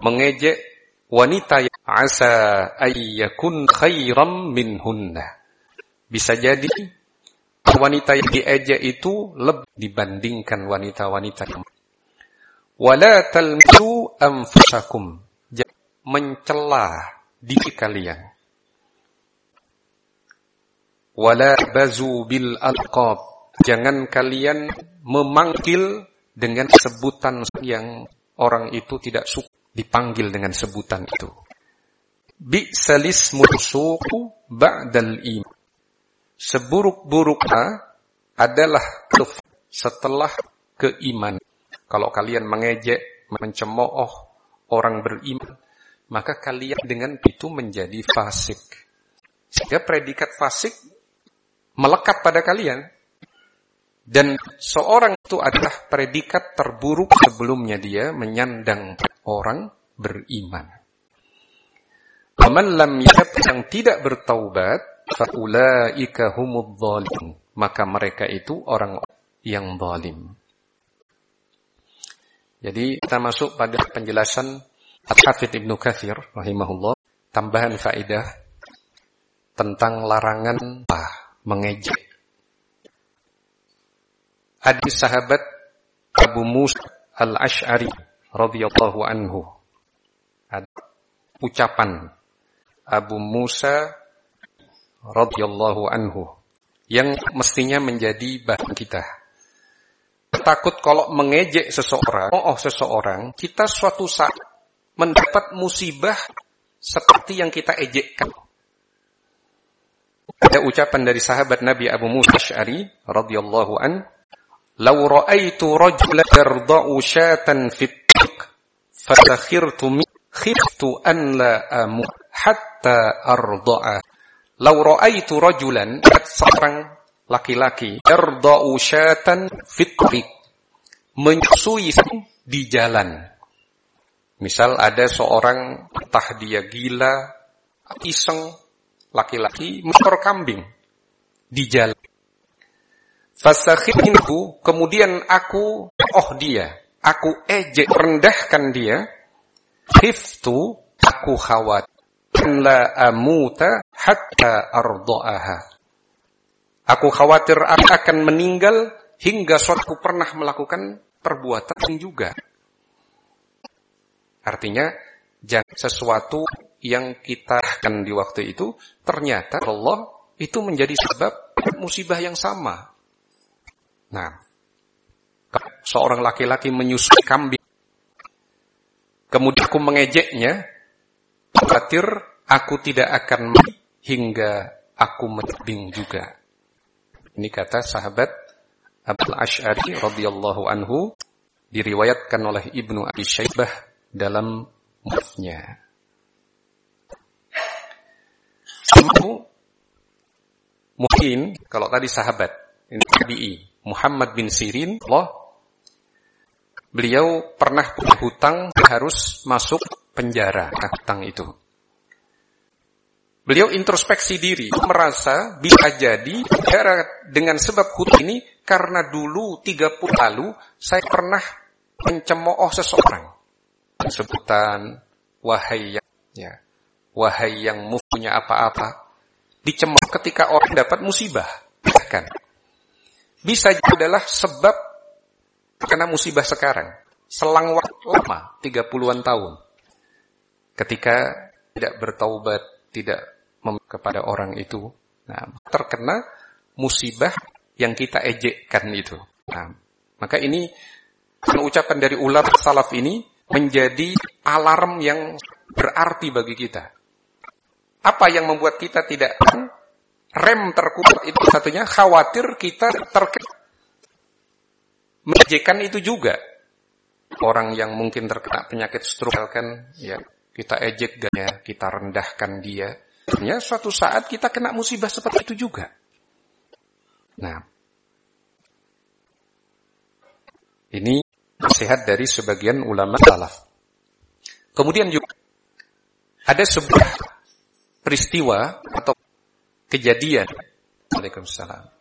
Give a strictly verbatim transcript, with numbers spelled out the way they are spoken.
mengejek wanita yang asa ayyakun khairam minhunna. Bisa jadi wanita yang diejek itu lebih dibandingkan wanita-wanita yang wala talmisu anfusakum, mencela diri kalian. Wala bazu bil alqab, jangan kalian memanggil dengan sebutan yang orang itu tidak suka dipanggil dengan sebutan itu. Bi'salismul fusuqu ba'dal iman, seburuk-buruknya adalah setelah keimanan. Kalau kalian mengejek, mencemooh orang beriman, maka kalian dengan itu menjadi fasik. Sehingga predikat fasik melekat pada kalian. Dan seorang itu adalah predikat terburuk sebelumnya dia menyandang orang beriman. Man lam yatub, yang tidak bertaubat, fa ulaika humudz dzalimun, maka mereka itu orang yang zalim. Jadi kita masuk pada penjelasan Al-Hafidz Ibnu Katsir rahimahullah, tambahan faedah tentang larangan mengejek. Ada sahabat Abu Musa Al-Asy'ari radhiyallahu anhu. Ada ucapan Abu Musa radhiyallahu anhu yang mestinya menjadi bahan kita. Takut kalau mengejek seseorang, oh seseorang, kita suatu saat mendapat musibah seperti yang kita ejekkan. Ada ucapan dari sahabat Nabi Abu Musa Al-Asy'ari radhiyallahu anhu, "Lau ra'aitu rajulan yarda'u syatan fit tiq, fatakhirtu min khiftu an la amut hatta arda'a." Lau ra'aitu rajulan, seorang laki-laki, yarda'u syatan fit tiq, menyusui di jalan. Misal ada seorang, entah dia gila, iseng, laki-laki mengekor kambing di jalan. Fastakhirtu, kemudian aku oh dia, aku ejek, rendahkan dia. Khiftu, aku khawatir la amuta hatta arda'aha. Aku khawatir aku akan meninggal hingga suatu pernah melakukan perbuatan juga. Artinya jangan sesuatu yang kita akan di waktu itu ternyata Allah itu menjadi sebab musibah yang sama. Nah, seorang laki-laki menyusui kambing, kemudian aku mengejeknya, khawatir aku tidak akan mati hingga aku menebing juga. Ini kata sahabat Abu Asy'ari radhiyallahu anhu, diriwayatkan oleh Ibnu Abi Syaibah dalam musnadnya. Mungkin kalau tadi sahabat ini tabi'i Muhammad bin Sirin, Allah, beliau pernah punya hutang, harus masuk penjara hutang itu. Beliau introspeksi diri, merasa bisa jadi dengan sebab hutang ini karena dulu tiga puluh lalu saya pernah mencemooh seseorang. Sebutan wahai yang ya, wahai yang punya apa-apa, dicemooh ketika orang dapat musibah. Bahkan bisa jadi adalah sebab kena musibah sekarang. Selang waktu lama, tiga puluhan tahun. Ketika tidak bertaubat, tidak mem- kepada orang itu, nah, terkena musibah yang kita ejekkan itu. Nah, maka ini ucapan dari ulama salaf ini menjadi alarm yang berarti bagi kita. Apa yang membuat kita tidak rem terkuat itu satunya, khawatir kita terkena mengejekkan itu juga. Orang yang mungkin terkena penyakit stroke kan, ya kita ejek dia, kita rendahkan dia. Ya suatu saat kita kena musibah seperti itu juga. Nah, ini nasihat dari sebagian ulama salaf. Kemudian juga ada sebuah peristiwa atau kejadian, Waalaikumsalam,